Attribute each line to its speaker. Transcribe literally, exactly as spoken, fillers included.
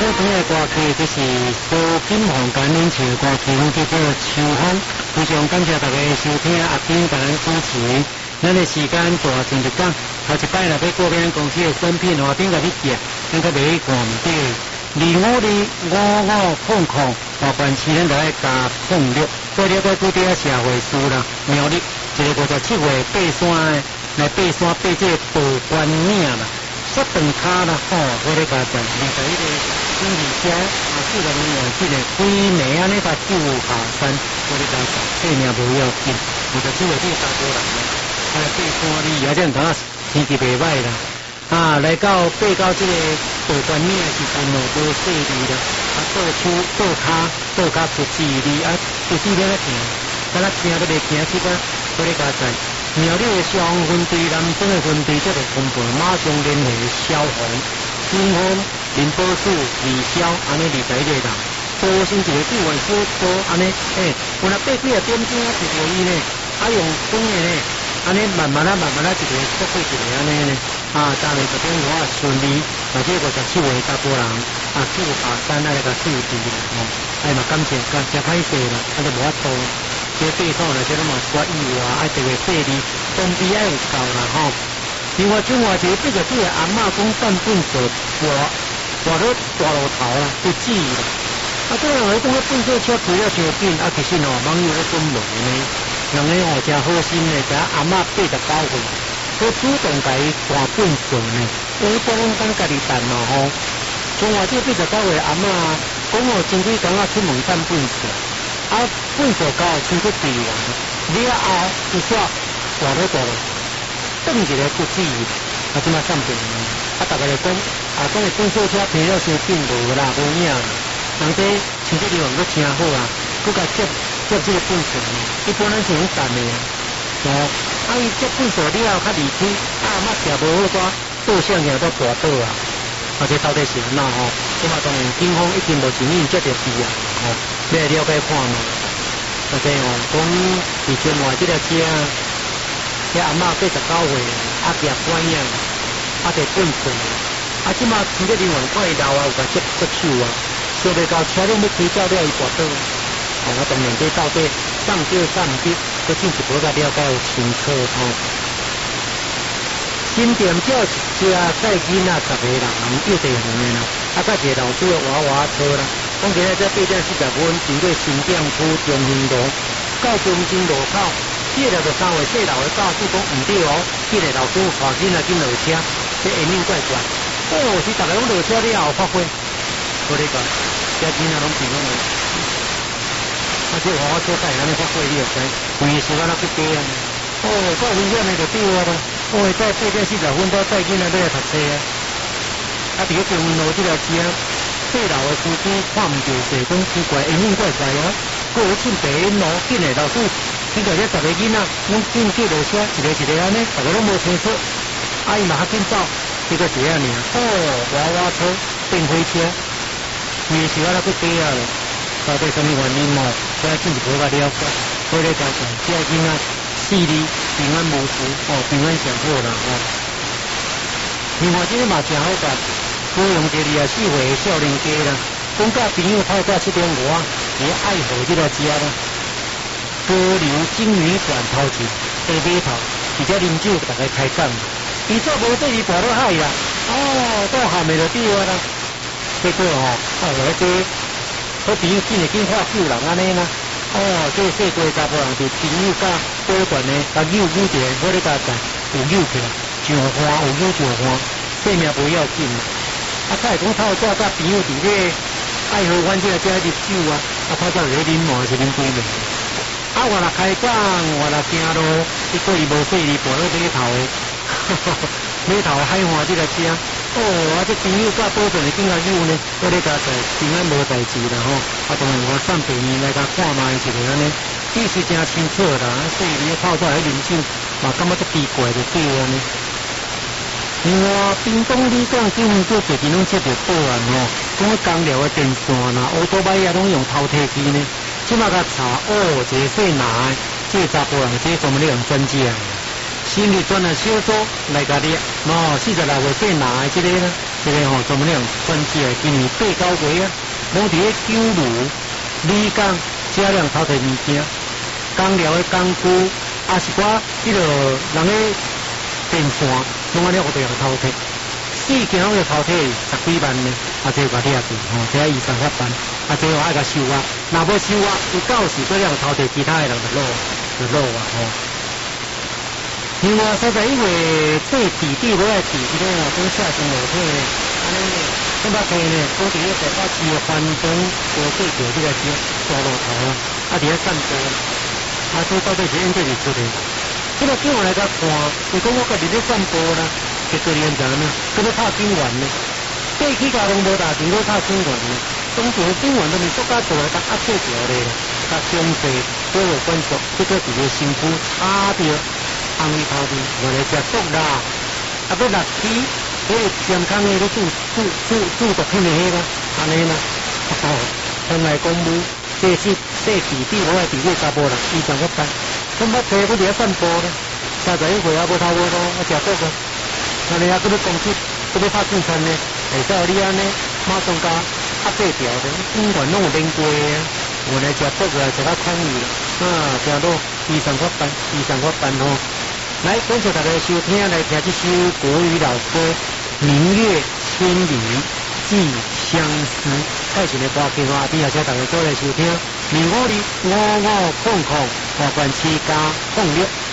Speaker 1: 长的歌曲，就是苏锦凤甲恁唱的歌曲，叫做《秋风》。非常感谢大家收听阿斌甲咱主持。咱的时间大前就讲，头一摆来要过咱公司的产品，阿斌甲你寄，咱个袂看唔对。二五二五五碰控，大关市咱就爱加碰六，过了个固定社会事啦，苗栗一个五十七岁爬山的，来爬山爬这个宝冠岭啦。摔断骹啦，吼，我咧加在，另外迄个经济车啊，四个人员即个规暝安尼甲救下山，我咧加在，性命无要紧，五十七岁这个查甫人咧，啊，爬山哩，而且当啊天气袂歹啦，啊，来到爬到这个宝冠岭的时阵哦，无细哩啦，啊，倒手倒骹倒骹出字哩，啊，出字了咧行，敢若行都袂行起个，我咧加在。苗栗的消防分队、南庄的分队，这个分配马上联合消防、警方、林保处、李消，安尼二十一个人，多先一个救援小组，安尼，诶，有那八几个点钟啊，一个伊呢，啊用灯的呢，安尼慢慢啊、慢慢啊，一个做过一个安尼呢，啊，当然这边我顺利，而且五十七位查甫人，啊，救下山那个救治啦，吼，哎嘛感谢，感谢歹势啦，啊，都无法度。这对方呢，这拢嘛是我意外，爱这个细哩，装备爱有够啦吼。另外，另外一个这个这个阿嬷讲半本色，活活到大路头啦，不至于啦。啊，这个人讲个本色车开了伤紧，啊，其实哦，网友咧讲问呢，人咧哦真好心呢，这阿嬷八十九岁，佢主动甲伊换本色呢，我一般拢讲家己办嘛吼。从我这八十九岁阿嬷讲哦，前几工啊出门办本色。啊，本所高清楚地完，了后就煞大了大了，等一个不至于，啊，即马上边啊，大家来讲，啊，讲个本所车赔了伤紧无啦，无影啦，人这像这地方佫真好啊，佫甲接接这个本所呢，一般咱是用等的啊，哦，啊，伊接本所了较离开，啊，嘛食无好寡，倒向行都大倒啊，啊，这到底是安怎吼？即马当然警方已经无承认接着事啊，吼。你来了解看嘛？啊，这哦，讲以前我这个车，这阿嬷八十九岁，啊，夹管样，啊，得本事，啊，即马前个地方看伊老啊，有甲接接手啊，想袂到车辆要开走了，伊大倒，啊，我当然这到底上少上低，搁进一步甲了解清楚吼。新店叫一只载囡仔十个人，又地方的啦，啊，甲一个老师的娃娃车啦。讲起来，这八点四十分，经过新店区中兴路到中兴路口，这个就三位细老的教师讲唔对哦，这个老师带囡仔进落车，这下面怪怪。哦，是大家拢落车了后发挥，我咧讲，这囡仔拢平安的。啊，这娃娃车载安尼发挥，你又知，规个时间都去加啊。哦，够危险的就对啊啦。哦，在八点四十分到载囡仔要来读册啊。啊，伫个中兴路这条车。细老的司机看唔到地讲奇怪，会面怪怪啊！过去趁白烟路紧的老师，见到这十个囡仔，拢紧叫落车，一个一个安尼，大家拢无清楚。阿姨嘛较紧走，这个是安尼啊。哦，娃娃车、电火车，规个时间都去底啊了。到底什么原因哦？再进一步甲了解。所以咧，加上这囡仔视力平安无事，哦，平安上好啦哦。另外，这个嘛真好干。高雄这里啊，四岁的少年家啦，讲甲朋友透早七点外，也爱好这个家啦。高流金鱼馆头前下码头，而且啉酒大家开讲，伊做无对伊跋落海啦。哦，到下面就对啊啦。结果吼，哦，来这好朋友紧来紧看救人安尼啦。哦，这个细个查甫人就朋友甲保全的，甲救救起来，我咧甲在有救起来，上欢有救上欢，性命不要紧。啊，他会讲透早甲朋友伫咧爱河湾这个遮啉酒啊，啊透早在啉嘛是啉几暝。啊，我若开讲，我若行路，伊过伊无细哩，跋到码头的，码头海岸这个车，哦，啊这朋友甲保证的更加有呢，我咧甲在平安无代志啦吼。啊，当然我送病人来甲看嘛，一个安尼，意思真清楚啦。啊，所以你透早来啉酒，嘛感觉足奇怪就对安尼。另外，屏东旅馆今年做最近拢接到报案吼，讲个工寮的电线啦、乌托邦也拢用偷提机呢。即马甲查，哦，这个细拿的，这个查甫人，这个专门咧用专家的，新日专的小组来甲你，哦，四十六岁细拿的这个呢， 这个吼专门两专辑的今年八九月啊，拢伫咧九如、李港、遮两头摕物件，工寮的工具，啊是寡即个人的电线，拢安尼互地人偷摕。四件拢要偷摕十几万呢，啊这个掠住吼，这个医生法办，啊这个爱甲收押，若无收押，有到时做两偷摕其他的人就落就落啊吼。另外，所在因为这地地我爱地这个哦，跟下层楼梯安尼呢，咁捌去呢，我伫咧台北市的环东国际桥这个街大路头啊，啊伫咧散步，啊这到底是因这是出的？这个叫我来甲看，如果我家己咧散步啦，结果连人呢，搁要拍警员呢，过去家拢无大钱，搁拍警员呢，当时警员都是国家做来甲压制条例，甲经济都有关系，这个伫个身躯差着。红鱼头面，我来食毒啦，啊，要六支，迄个健康的咧注注注注毒品的迄个，安尼啦，哦，原来讲母，这是这弟弟我爱弟弟查甫人，伊上个班，咁我摕我伫遐散步咧，三十一岁啊，无头无路，我食毒个，安尼啊，搁要公司，搁要拍警察呢，会使你安尼，马上甲压制掉的，警员拢有免过啊，我来食毒个，食到抗议啦，啊，听到医生法办，医生法办吼。来，感谢大家收听，来听这首国语老歌《明月千里寄相思》。介绍的歌曲啊，边也请大家做来收听。明五里五五空空，华冠七家共六。